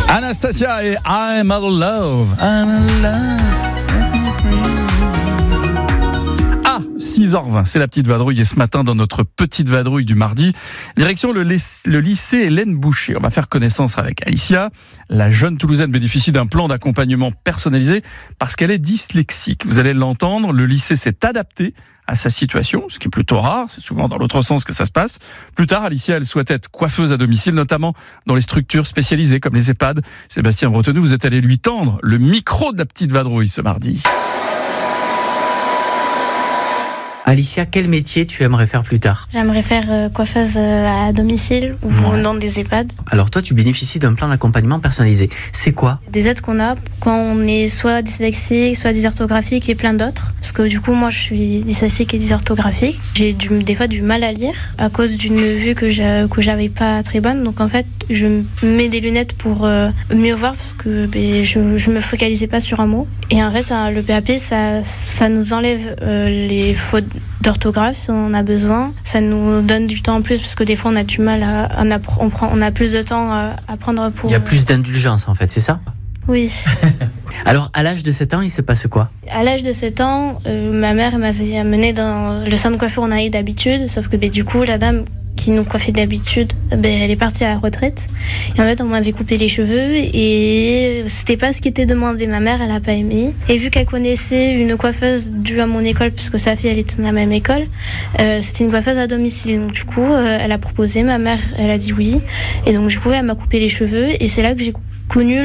Anastasia et I'm in love. 6h20, c'est la petite vadrouille et ce matin dans notre petite vadrouille du mardi, direction le lycée Hélène Boucher. On va faire connaissance avec Alicia. La jeune Toulousaine bénéficie d'un plan d'accompagnement personnalisé parce qu'elle est dyslexique. Vous allez l'entendre, le lycée s'est adapté à sa situation, ce qui est plutôt rare, c'est souvent dans l'autre sens que ça se passe. Plus tard, Alicia, elle souhaite être coiffeuse à domicile, notamment dans les structures spécialisées comme les EHPAD. Sébastien Bretonneau, vous êtes allé lui tendre le micro de la petite vadrouille ce mardi. Alicia, quel métier tu aimerais faire plus tard ? J'aimerais faire coiffeuse à domicile ou dans des EHPAD. Alors toi, tu bénéficies d'un plan d'accompagnement personnalisé. C'est quoi ? Des aides qu'on a quand on est soit dyslexique, soit dysorthographique et plein d'autres. Parce que du coup, moi, je suis dyslexique et dysorthographique. J'ai des fois du mal à lire à cause d'une vue que j'avais pas très bonne. Donc en fait, je mets des lunettes pour mieux voir parce que je me focalisais pas sur un mot. Et en fait, le PAP, ça nous enlève les fautes d'orthographe si on a besoin. Ça nous donne du temps en plus parce que des fois on a du mal on a plus de temps à prendre pour... Il y a plus d'indulgence en fait, c'est ça ? Oui. Alors à l'âge de 7 ans, il se passe quoi ? À l'âge de 7 ans, ma mère m'avait amené dans le salon de coiffure où on allait d'habitude, sauf que du coup la dame qui nous coiffait d'habitude, elle est partie à la retraite. Et en fait, on m'avait coupé les cheveux et c'était pas ce qui était demandé. Ma mère, elle a pas aimé. Et vu qu'elle connaissait une coiffeuse due à mon école, puisque sa fille, elle était dans la même école, c'était une coiffeuse à domicile. Donc du coup, elle a proposé. Ma mère, elle a dit oui. Et donc du coup, elle m'a coupé les cheveux et c'est là que j'ai connu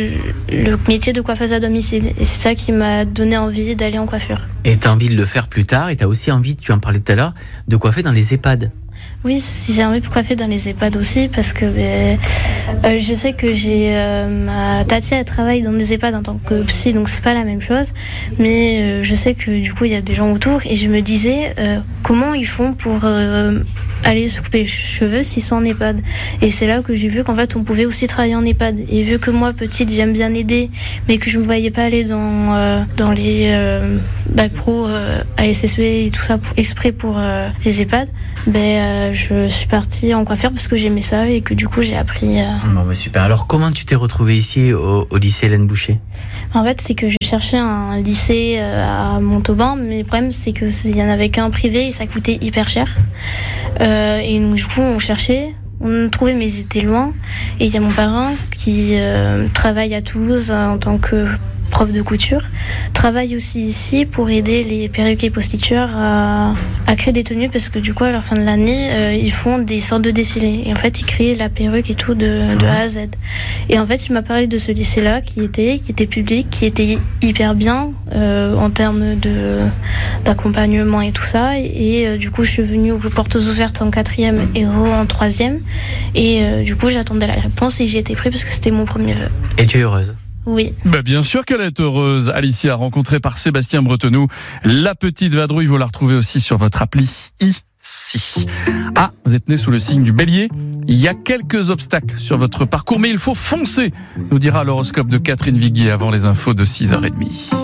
le métier de coiffeuse à domicile. Et c'est ça qui m'a donné envie d'aller en coiffure. Et t'as envie de le faire plus tard et t'as aussi envie, tu en parlais tout à l'heure, de coiffer dans les EHPAD. Oui, j'ai envie de coiffer dans les EHPAD aussi parce que je sais que ma Tati, elle travaille dans des EHPAD en tant que psy, donc c'est pas la même chose. Mais je sais que du coup, il y a des gens autour et je me disais comment ils font pour aller se couper les cheveux s'ils sont en EHPAD. Et c'est là que j'ai vu qu'en fait, on pouvait aussi travailler en EHPAD. Et vu que moi, petite, j'aime bien aider, mais que je me voyais pas aller dans les bac pro, ASSP et tout ça exprès pour les EHPAD, je suis partie en coiffure parce que j'aimais ça et que du coup j'ai appris. Super. Alors comment tu t'es retrouvée ici au lycée Hélène Boucher ? En fait, c'est que je cherchais un lycée à Montauban, mais le problème c'est que il y en avait qu'un privé et ça coûtait hyper cher. Et donc, du coup on cherchait. On trouvait mais ils étaient loin. Et il y a mon parrain qui travaille à Toulouse en tant que prof de couture, travaille aussi ici pour aider les perruquiers postitueurs à créer des tenues parce que du coup à la fin de l'année ils font des sortes de défilés et en fait ils créent la perruque et tout de A à Z. Et en fait il m'a parlé de ce lycée là qui était public, qui était hyper bien en termes d'accompagnement et tout ça et du coup je suis venue aux portes ouvertes en 4e et en 3e et du coup j'attendais la réponse et j'ai été prise parce que c'était mon premier vœu. Et tu es heureuse ? Oui. Bien sûr qu'elle est heureuse. Alicia, rencontrée par Sébastien Bretonneau. La petite vadrouille, vous la retrouvez aussi sur votre appli ici. Vous êtes né sous le signe du Bélier. Il y a quelques obstacles sur votre parcours, mais il faut foncer, nous dira l'horoscope de Catherine Viguier avant les infos de 6h30.